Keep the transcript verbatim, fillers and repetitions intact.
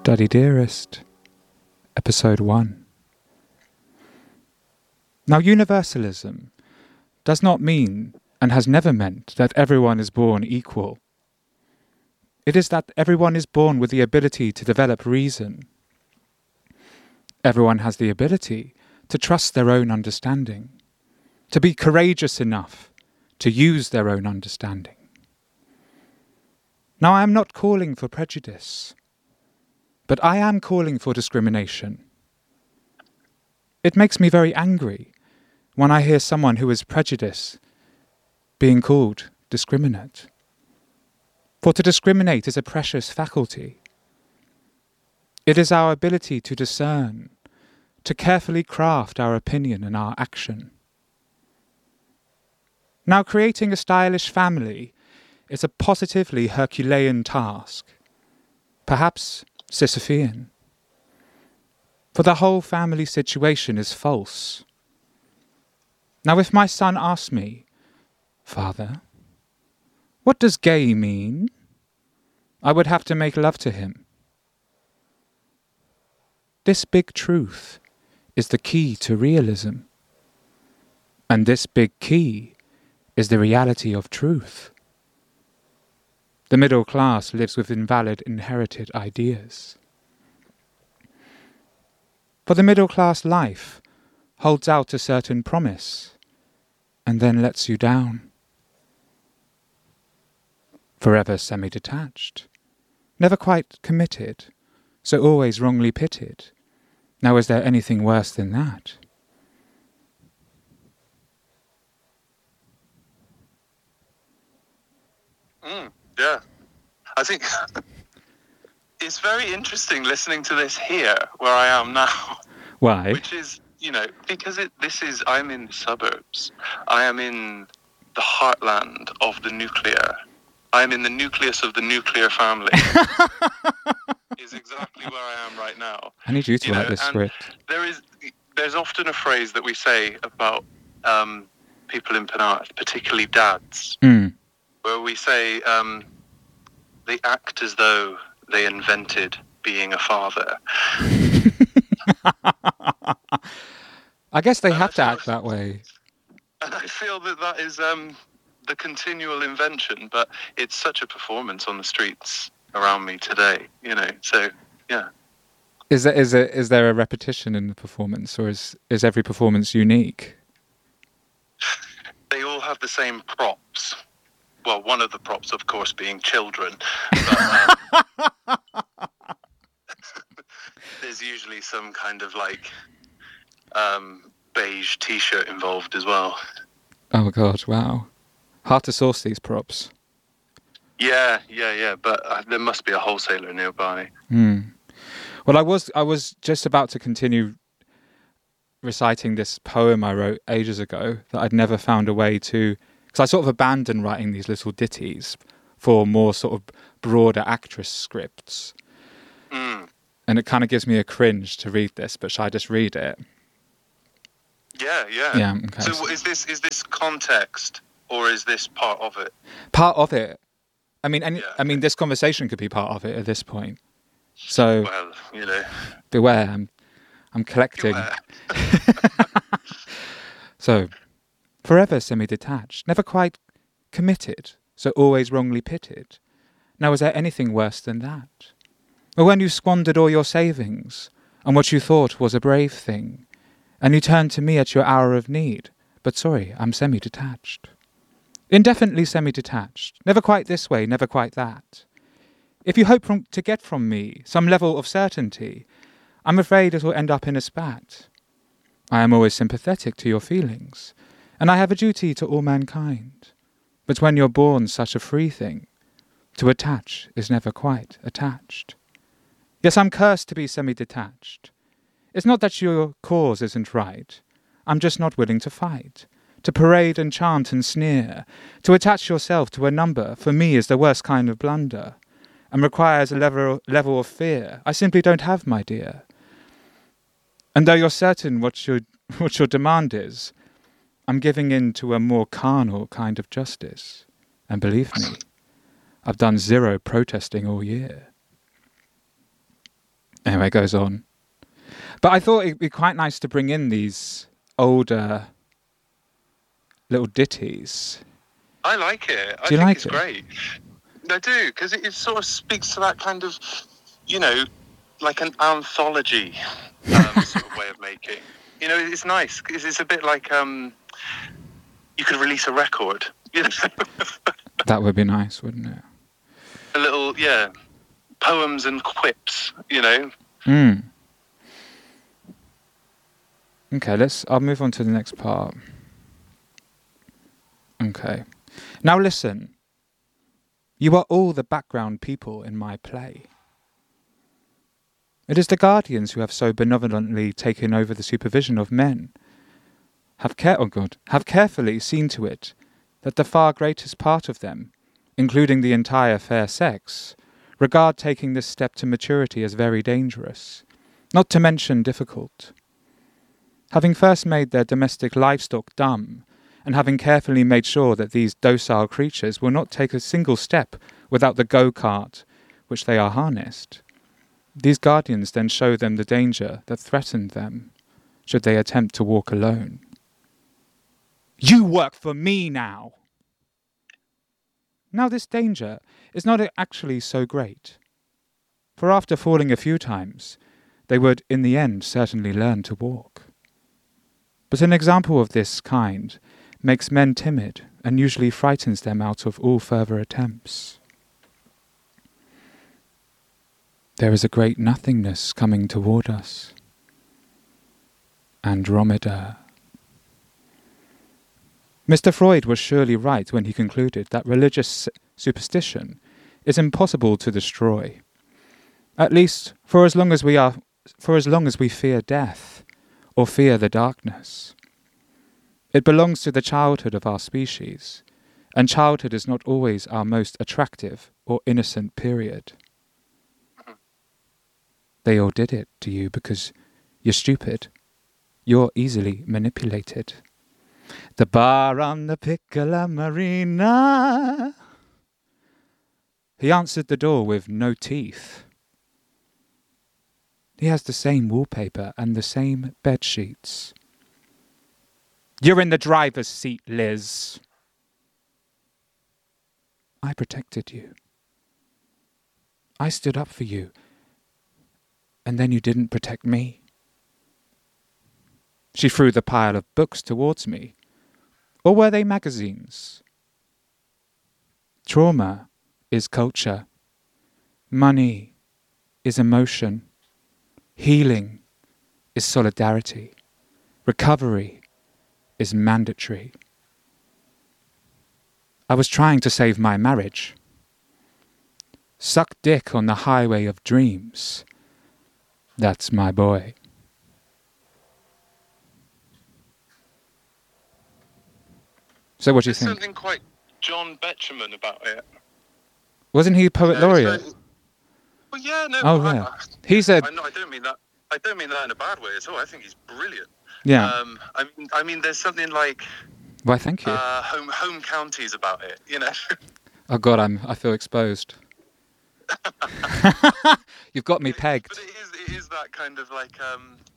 Study Dearest, Episode one. Now, universalism does not mean, and has never meant, that everyone is born equal. It is that everyone is born with the ability to develop reason. Everyone has the ability to trust their own understanding, to be courageous enough to use their own understanding. Now, I am not calling for prejudice, but I am calling for discrimination. It makes me very angry when I hear someone who is prejudiced being called discriminate. For to discriminate is a precious faculty. It is our ability to discern, to carefully craft our opinion and our action. Now, creating a stylish family is a positively Herculean task, perhaps Sisyphean. For the whole family situation is false. Now, if my son asks me, "Father, what does gay mean?" I would have to make love to him. This big truth is the key to realism. And this big key is the reality of truth. The middle class lives with invalid inherited ideas. For the middle class life holds out a certain promise and then lets you down. Forever semi-detached, never quite committed, so always wrongly pitted. Now, is there anything worse than that? Mm, yeah. I think it's very interesting listening to this here, where I am now. Why? Which is, you know, because it, this is, I'm in the suburbs. I am in the heartland of the nuclear. I am in the nucleus of the nuclear family. Is exactly where I am right now. I need you to you write know, this and script. There is, there's often a phrase that we say about um, people in Penarth, particularly dads, Mm. where we say um, they act as though they invented being a father. I guess they And have I to feel- act that way. And I feel that that is um, the continual invention, but it's such a performance on the streets around me today, you know, so, yeah. Is there, is there, is there a repetition in the performance, or is, is every performance unique? They all have the same props. Well, one of the props, of course, being children. But, um, there's usually some kind of, like, um, beige T-shirt involved as well. Oh God, wow. Hard to source these props. Yeah, yeah, yeah, but uh, there must be a wholesaler nearby. Hmm. Well, I was I was just about to continue reciting this poem I wrote ages ago that I'd never found a way to... Because I sort of abandoned writing these little ditties for more sort of broader actress scripts. Mm. And it kind of gives me a cringe to read this, but should I just read it? Yeah, yeah. Yeah, okay. So is this is this context, or is this part of it? Part of it. I mean, and Yeah, I mean, okay. this conversation could be part of it at this point. So Well, you know, beware, I'm, I'm collecting. beware. So, forever semi-detached, never quite committed, so always wrongly pitted. Now, is there anything worse than that? Or when you squandered all your savings on what you thought was a brave thing, and you turned to me at your hour of need, but sorry, I'm semi-detached. Indefinitely semi-detached, never quite this way, never quite that. If you hope from, to get from me some level of certainty, I'm afraid it will end up in a spat. I am always sympathetic to your feelings, and I have a duty to all mankind. But when you're born such a free thing, to attach is never quite attached. Yes, I'm cursed to be semi-detached. It's not that your cause isn't right. I'm just not willing to fight. To parade and chant and sneer, to attach yourself to a number, for me is the worst kind of blunder, and requires a level, level of fear I simply don't have, my dear. And though you're certain what your, what your demand is, I'm giving in to a more carnal kind of justice. And believe me, I've done zero protesting all year. Anyway, it goes on. But I thought it'd be quite nice to bring in these older little ditties. I like it. I Do you think like it's it? great. I do, because it, it sort of speaks to that kind of, you know, like an anthology um, sort of way of making. You know, it's nice. It's, it's a bit like um, you could release a record. You know? That would be nice, wouldn't it? A little, yeah, poems and quips, you know. Mm. Okay, let's. I'll move on to the next part. Okay. Now listen. You are all the background people in my play. It is the guardians who have so benevolently taken over the supervision of men. Have care, oh God, have carefully seen to it that the far greatest part of them, including the entire fair sex, regard taking this step to maturity as very dangerous, not to mention difficult. Having first made their domestic livestock dumb, and having carefully made sure that these docile creatures will not take a single step without the go-cart which they are harnessed, these guardians then show them the danger that threatened them, should they attempt to walk alone. You work for me now! Now this danger is not actually so great, for after falling a few times, they would in the end certainly learn to walk. But an example of this kind makes men timid and usually frightens them out of all further attempts. There is a great nothingness coming toward us. Andromeda. Mister Freud was surely right when he concluded that religious superstition is impossible to destroy, at least for as long as we are, for as long as we fear death or fear the darkness. It belongs to the childhood of our species, and childhood is not always our most attractive or innocent period. They all did it to you because you're stupid. You're easily manipulated. The bar on the Piccola Marina. He answered the door with no teeth. He has the same wallpaper and the same bed sheets. You're in the driver's seat, Liz. I protected you. I stood up for you. And then you didn't protect me. She threw the pile of books towards me. Or were they magazines? Trauma is culture. Money is emotion. Healing is solidarity. Recovery is mandatory. I was trying to save my marriage. Suck dick on the highway of dreams. That's my boy. So what do you There's think? something quite John Betjeman about it. Wasn't he poet You know, laureate? so- well, yeah, no. Oh I, yeah. I, He's a I, no, I don't mean that. I don't mean that in a bad way at all. I think he's brilliant. yeah. Um, I mean, I mean, there's something like Why thank you. uh, home home counties about it. You know. Oh God, I'm I feel exposed. You've got me pegged. But it is it is that kind of like um,